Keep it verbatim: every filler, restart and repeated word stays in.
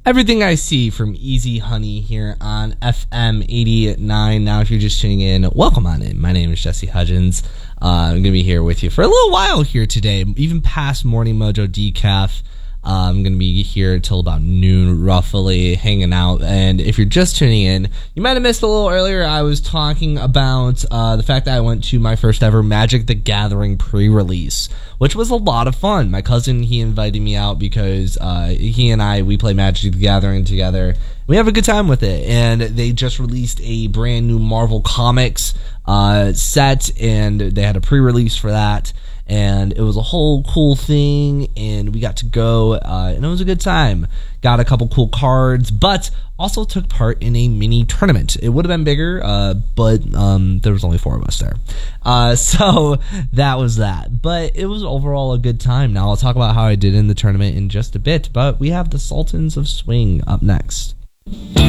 Everything I see from Easy Honey here on F M eighty-nine. Now, if you're just tuning in, welcome on in. My name is Jesse Hudgens. Uh, I'm going to be here with you for a little while here today, even past Morning Mojo Decaf. Uh, I'm going to be here till about noon, roughly, hanging out. And if you're just tuning in, you might have missed a little earlier. I was talking about uh, the fact that I went to my first ever Magic the Gathering pre-release, which was a lot of fun. My cousin, he invited me out because uh, he and I, we play Magic the Gathering together. We have a good time with it. And they just released a brand new Marvel Comics uh, set, and they had a pre-release for that. And it was a whole cool thing, and we got to go, uh, and it was a good time. Got a couple cool cards, but also took part in a mini tournament. It would have been bigger, uh, but um, there was only four of us there. Uh, so that was that. But it was overall a good time. Now I'll talk about how I did in the tournament in just a bit, but we have the Sultans of Swing up next.